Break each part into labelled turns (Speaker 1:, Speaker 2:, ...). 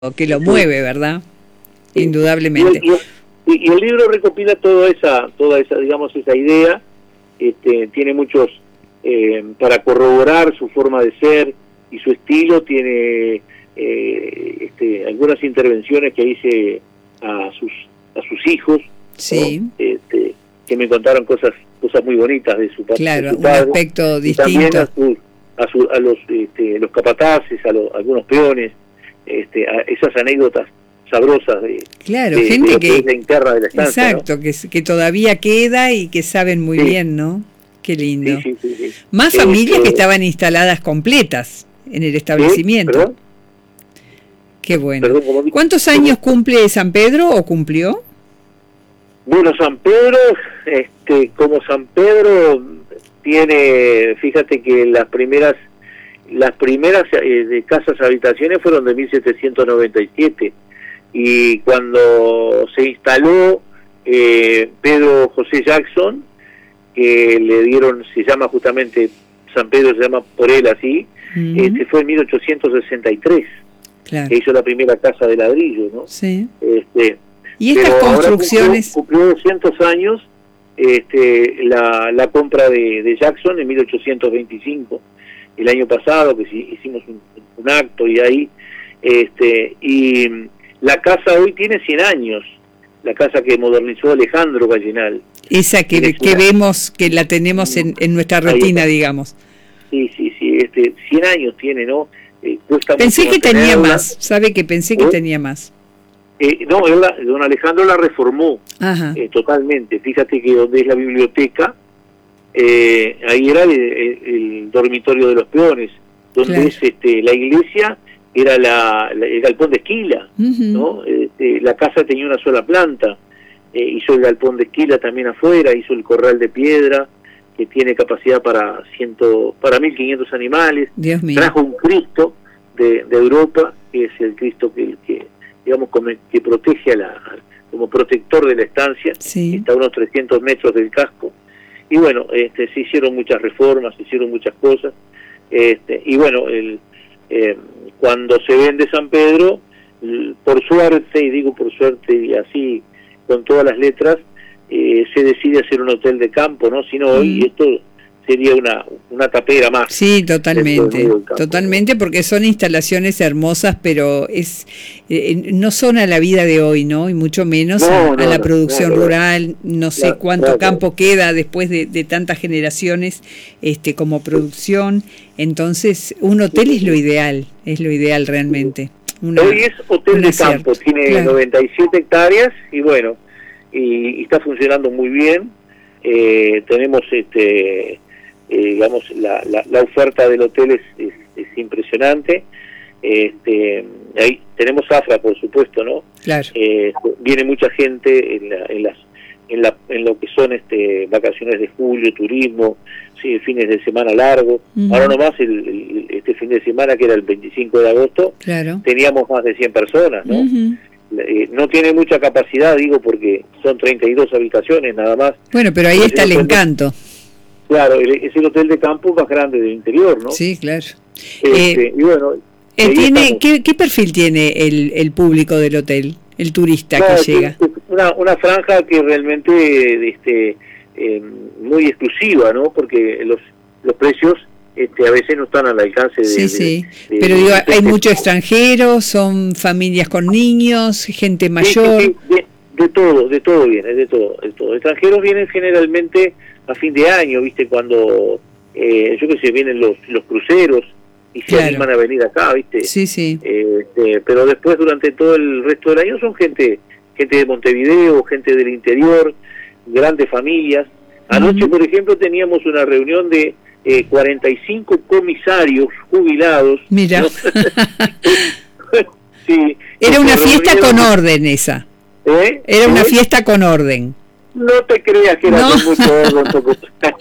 Speaker 1: que lo mueve, ¿verdad? Indudablemente.
Speaker 2: Y el libro recopila toda esa, digamos, esa idea. Tiene muchos, para corroborar su forma de ser y su estilo, tiene algunas intervenciones que hice a sus hijos,
Speaker 1: sí,
Speaker 2: ¿no? Que me contaron cosas muy bonitas de su padre.
Speaker 1: Claro,
Speaker 2: un
Speaker 1: aspecto distinto.
Speaker 2: También a los capataces, a algunos peones, a esas anécdotas sabrosas de
Speaker 1: gente que
Speaker 2: la interna de la estancia,
Speaker 1: exacto, ¿no? que todavía queda y que saben muy bien, ¿no? Qué lindo.
Speaker 2: Sí.
Speaker 1: Más familias que estaban instaladas completas en el establecimiento.
Speaker 2: ¿Perdón?
Speaker 1: Qué bueno. ¿Cuántos años cumple San Pedro o cumplió?
Speaker 2: Bueno, San Pedro, como San Pedro tiene, fíjate que las primeras de casas habitaciones fueron de 1797, y cuando se instaló Pedro José Jackson, que le dieron, se llama justamente San Pedro, se llama por él así, fue en 1863,
Speaker 1: claro,
Speaker 2: que hizo la primera casa de ladrillo, ¿no?
Speaker 1: Sí. Y estas
Speaker 2: pero
Speaker 1: construcciones
Speaker 2: cumplió 200 años la compra de Jackson en 1825, el año pasado, que hicimos un acto y ahí, y la casa hoy tiene 100 años, la casa que modernizó Alejandro Gallinal.
Speaker 1: Esa que vemos, que la tenemos en nuestra retina, digamos.
Speaker 2: Sí, 100 años tiene, ¿no?
Speaker 1: Pensé que tenía más, ¿sabe que pensé que tenía más?
Speaker 2: No, don Alejandro la reformó totalmente. Fíjate que donde es la biblioteca, ahí era el dormitorio de los peones, donde
Speaker 1: claro,
Speaker 2: es la iglesia, era el galpón de esquila, ¿no? La casa tenía una sola planta, hizo el galpón de esquila también afuera, hizo el corral de piedra, que tiene capacidad para 1.500 animales.
Speaker 1: Dios mío.
Speaker 2: Trajo un Cristo de Europa, que es el Cristo que digamos, que protege como protector de la estancia,
Speaker 1: sí,
Speaker 2: está a unos 300 metros del casco. Y bueno, se hicieron muchas reformas, se hicieron muchas cosas, y bueno, cuando se vende San Pedro, por suerte, y digo por suerte y así con todas las letras, se decide hacer un hotel de campo, ¿no? Si no, hoy esto sería una tapera más.
Speaker 1: Sí, totalmente, porque son instalaciones hermosas, pero no son a la vida de hoy, ¿no? Y mucho menos a la producción rural. No sé cuánto campo queda después de tantas generaciones como producción. Entonces, un hotel es lo ideal realmente.
Speaker 2: Hoy es hotel de campo, tiene 97 hectáreas y bueno, y está funcionando muy bien. Tenemos digamos, la oferta del hotel es impresionante. Ahí tenemos Zafra, por supuesto, ¿no?
Speaker 1: Claro.
Speaker 2: Viene mucha gente en lo que son vacaciones de julio, turismo, sí, fines de semana largos. Ahora nomás este fin de semana, que era el 25 de agosto,
Speaker 1: claro,
Speaker 2: teníamos más de 100 personas, ¿no? No tiene mucha capacidad, digo, porque son 32 habitaciones nada más.
Speaker 1: Bueno, pero ahí está el encanto.
Speaker 2: Claro, es el hotel de campo más grande del interior, ¿no?
Speaker 1: Sí, claro.
Speaker 2: Y bueno,
Speaker 1: ¿qué perfil tiene el público del hotel, el turista que llega?
Speaker 2: Una franja que realmente muy exclusiva, ¿no? Porque los precios a veces no están al alcance de...
Speaker 1: Pero digo, hay muchos extranjeros, son familias con niños, gente mayor...
Speaker 2: Sí, de todo viene, de todo. Extranjeros vienen generalmente a fin de año, ¿viste? Cuando, yo qué sé, vienen los cruceros y se animan a venir acá, ¿viste?
Speaker 1: Sí.
Speaker 2: Pero después, durante todo el resto del año, son gente de Montevideo, gente del interior, grandes familias. Anoche, por ejemplo, teníamos una reunión de 45 comisarios jubilados.
Speaker 1: Mira.
Speaker 2: ¿No? Sí.
Speaker 1: Era una fiesta con orden esa. Era una fiesta con orden.
Speaker 2: No te creas que era con mucho orden.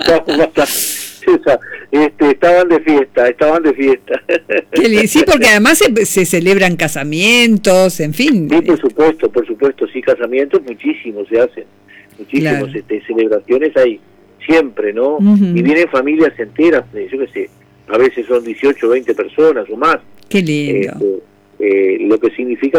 Speaker 2: Estaban de fiesta.
Speaker 1: Sí, porque además se celebran casamientos, en fin.
Speaker 2: Sí, por supuesto, sí, casamientos muchísimos se hacen, muchísimos, celebraciones hay siempre, ¿no? Y vienen familias enteras, yo qué sé, a veces son 18 o 20 personas o más.
Speaker 1: Qué lindo.
Speaker 2: lo que significa